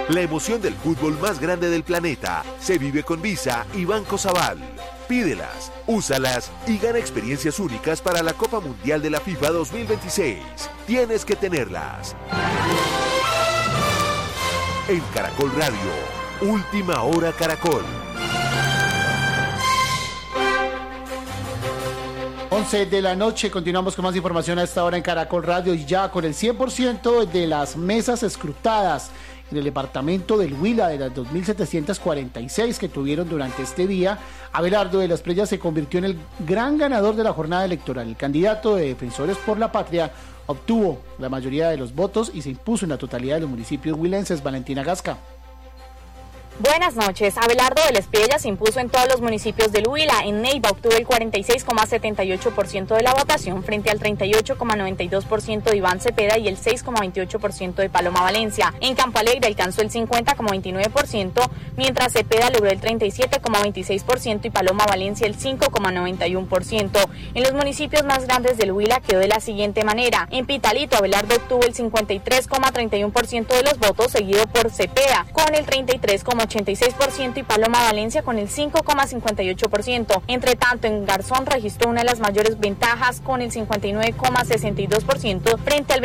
La emoción del fútbol más grande del planeta se vive con Visa y Banco Sabal. Pídelas, úsalas y gana experiencias únicas para la Copa Mundial de la FIFA 2026. Tienes que tenerlas. En Caracol Radio, Última Hora Caracol. 11 de la noche, continuamos con más información a esta hora en Caracol Radio y ya con el 100% de las mesas escrutadas en el departamento del Huila de las 2.746 que tuvieron durante este día, Abelardo de las Preyas se convirtió en el gran ganador de la jornada electoral. El candidato de Defensores por la Patria obtuvo la mayoría de los votos y se impuso en la totalidad de los municipios huilenses. Valentina Gasca. Buenas noches. Abelardo de las Preyas se impuso en todos los municipios del Huila. En Neiva obtuvo el 46,78% de la votación frente al 38,92% de Iván Cepeda y el 6,28% de Paloma Valencia. En Campo Alegre alcanzó el 50,29%, mientras Cepeda logró el 37,26% y Paloma Valencia el 5,91%. En los municipios más grandes del Huila quedó de la siguiente manera. En Pitalito, Abelardo obtuvo el 53,31% de los votos, seguido por Cepeda con el 33,86% y Paloma Valencia con el 5,58%. Entre tanto, en Garzón registró una de las mayores ventajas con el 59,62% frente al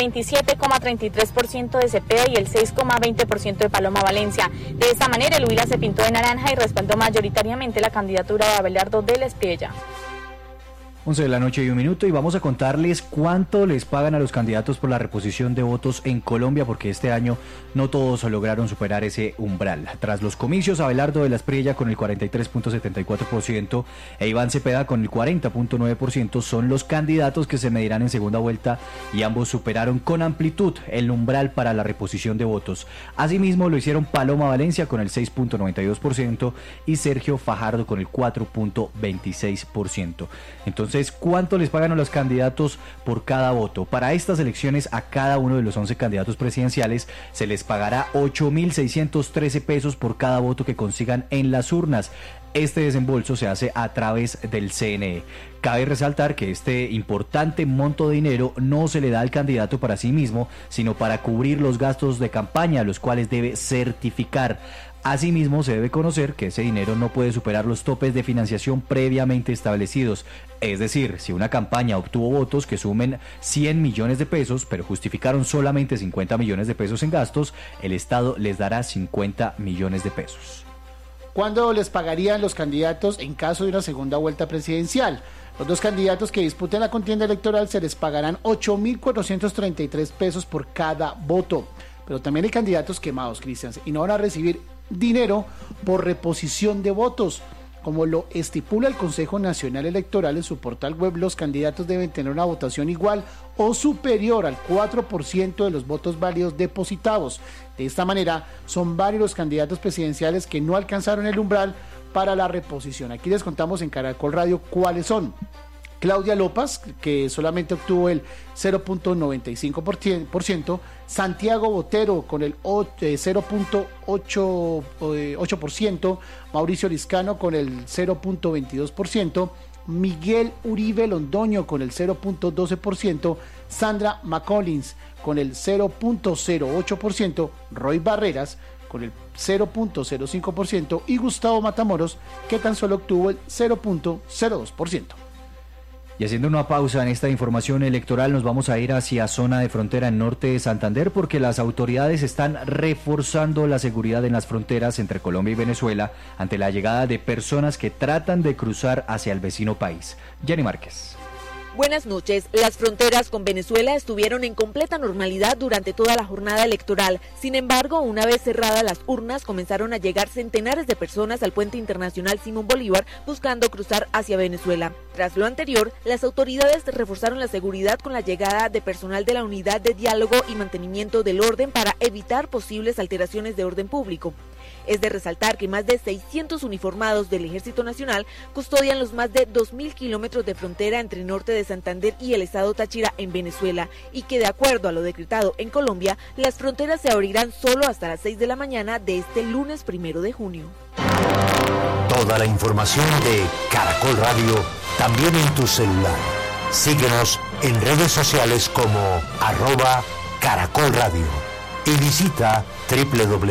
27,33% de Cepeda y el 6,20% de Paloma Valencia. De esta manera, el Huila se pintó de naranja y respaldó mayoritariamente la candidatura de Abelardo de las Preyas. 11 de la noche y un minuto y vamos a contarles cuánto les pagan a los candidatos por la reposición de votos en Colombia, porque este año no todos lograron superar ese umbral. Tras los comicios, Abelardo de las Preyas con el 43,74% e Iván Cepeda con el 40,9% son los candidatos que se medirán en segunda vuelta y ambos superaron con amplitud el umbral para la reposición de votos. Asimismo lo hicieron Paloma Valencia con el 6,92% y Sergio Fajardo con el 4,26%. Entonces, ¿cuánto les pagan a los candidatos por cada voto? Para estas elecciones, a cada uno de los 11 candidatos presidenciales se les pagará 8.613 pesos por cada voto que consigan en las urnas. Este desembolso se hace a través del CNE. Cabe resaltar que este importante monto de dinero no se le da al candidato para sí mismo, sino para cubrir los gastos de campaña, los cuales debe certificar. Asimismo, se debe conocer que ese dinero no puede superar los topes de financiación previamente establecidos. Es decir, si una campaña obtuvo votos que sumen 100 millones de pesos, pero justificaron solamente 50 millones de pesos en gastos, el Estado les dará 50 millones de pesos. ¿Cuándo les pagarían los candidatos en caso de una segunda vuelta presidencial? Los dos candidatos que disputen la contienda electoral se les pagarán 8.433 pesos por cada voto. Pero también hay candidatos quemados, Cristian, y no van a recibir dinero por reposición de votos. Como lo estipula el Consejo Nacional Electoral en su portal web, los candidatos deben tener una votación igual o superior al 4% de los votos válidos depositados. De esta manera, son varios los candidatos presidenciales que no alcanzaron el umbral para la reposición. Aquí les contamos en Caracol Radio cuáles son. Claudia López, que solamente obtuvo el 0.95%, Santiago Botero con el 0.8%, Mauricio Liscano con el 0.22%, Miguel Uribe Londoño con el 0.12%, Sandra McCollins con el 0.08%, Roy Barreras con el 0.05% y Gustavo Matamoros, que tan solo obtuvo el 0.02%. Y haciendo una pausa en esta información electoral, nos vamos a ir hacia zona de frontera en norte de Santander, porque las autoridades están reforzando la seguridad en las fronteras entre Colombia y Venezuela ante la llegada de personas que tratan de cruzar hacia el vecino país. Jenny Márquez. Buenas noches. Las fronteras con Venezuela estuvieron en completa normalidad durante toda la jornada electoral. Sin embargo, una vez cerradas las urnas, comenzaron a llegar centenares de personas al puente internacional Simón Bolívar buscando cruzar hacia Venezuela. Tras lo anterior, las autoridades reforzaron la seguridad con la llegada de personal de la Unidad de Diálogo y Mantenimiento del Orden para evitar posibles alteraciones de orden público. Es de resaltar que más de 600 uniformados del Ejército Nacional custodian los más de 2.000 kilómetros de frontera entre norte de Santander y el estado Táchira en Venezuela, y que de acuerdo a lo decretado en Colombia, las fronteras se abrirán solo hasta las 6 de la mañana de este lunes 1 de junio. Toda la información de Caracol Radio también en tu celular. Síguenos en redes sociales como @Caracol Radio y visita www